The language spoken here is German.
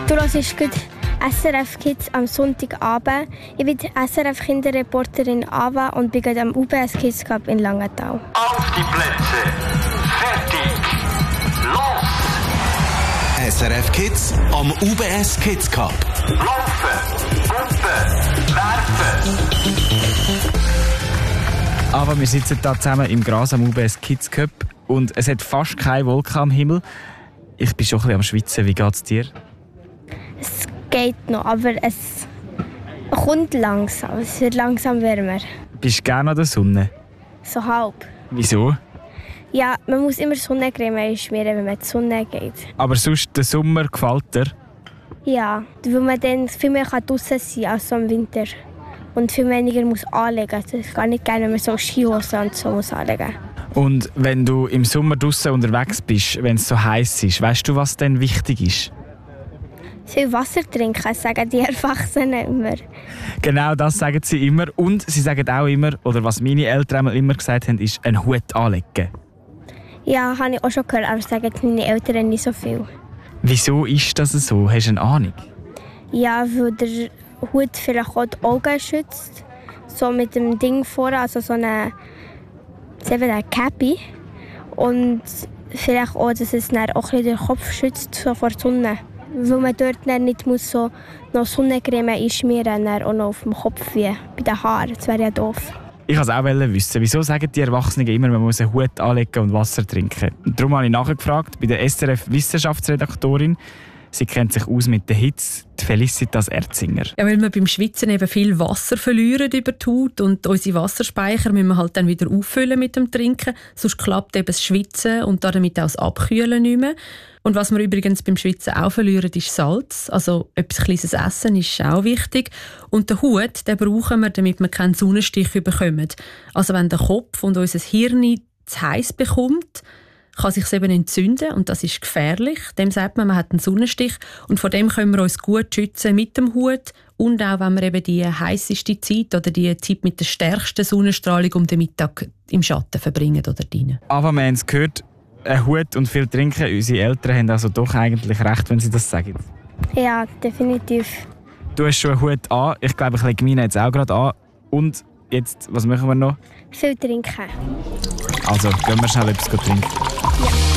Du hörst gut SRF Kids am Sonntagabend. Ich bin SRF-Kinderreporterin Ava und bin gerade am UBS Kids Cup in Langenthal. Auf die Plätze, fertig, los! SRF Kids am UBS Kids Cup. Laufen, Pumpen, werfen. Aber wir sitzen hier zusammen im Gras am UBS Kids Cup und es hat fast keine Wolke am Himmel. Ich bin schon ein bisschen am Schwitzen. Wie geht es dir? Es geht noch, aber es kommt langsam. Es wird langsam wärmer. Bist du gerne an der Sonne? So halb. Wieso? Ja, man muss immer Sonnencreme schmieren, wenn man in die Sonne geht. Aber sonst, der Sommer gefällt dir? Ja, weil man dann viel mehr draußen sein kann als im Winter. Und viel weniger muss anlegen. Das ist gar nicht gerne, wenn man so Skihosen und so muss anlegen. Und wenn du im Sommer draußen unterwegs bist, wenn es so heiß ist, weißt du, was denn wichtig ist? Viel Wasser trinken, sagen die Erwachsenen immer. Genau, das sagen sie immer. Und sie sagen auch immer, oder was meine Eltern immer gesagt haben, ist einen Hut anlegen. Ja, habe ich auch schon gehört, aber sagen meine Eltern nicht so viel. Wieso ist das so? Hast du eine Ahnung? Ja, weil der Hut vielleicht auch die Augen schützt. So mit dem Ding vorne, also so eine Cappy. Und vielleicht auch, dass es dann auch ein bisschen den Kopf schützt so vor der Sonne. Weil man dort dann nicht muss so noch Sonnencreme einschmieren muss, auch noch auf dem Kopf wie bei den Haaren. Das wäre ja doof. Ich wollte es auch wissen. Wieso sagen die Erwachsenen immer, man muss einen Hut anlegen und Wasser trinken? Und darum habe ich nachgefragt bei der SRF-Wissenschaftsredaktorin. Sie kennt sich aus mit der Hitze, die Felicitas Erzinger. Ja, weil wir beim Schwitzen eben viel Wasser verlieren über die Haut und unsere Wasserspeicher müssen wir halt dann wieder auffüllen mit dem Trinken. Sonst klappt eben das Schwitzen und damit auch das Abkühlen nicht mehr. Und was wir übrigens beim Schwitzen auch verlieren, ist Salz. Also etwas kleines Essen ist auch wichtig. Und den Hut, den brauchen wir, damit wir keinen Sonnenstich bekommen. Also wenn der Kopf und unser Hirn zu heiß bekommt, kann sich eben entzünden und das ist gefährlich. Dem sagt man hat einen Sonnenstich und vor dem können wir uns gut schützen mit dem Hut und auch, wenn wir eben die heisseste Zeit oder die Zeit mit der stärksten Sonnenstrahlung um den Mittag im Schatten verbringen oder drinnen. Aber wir haben es gehört, ein Hut und viel trinken. Unsere Eltern haben also doch eigentlich recht, wenn sie das sagen. Ja, definitiv. Du hast schon einen Hut an. Ich glaube, ich lege meinen jetzt auch gerade an. Und jetzt, was machen wir noch? Viel trinken. Also, gehen wir schnell etwas trinken. Ja.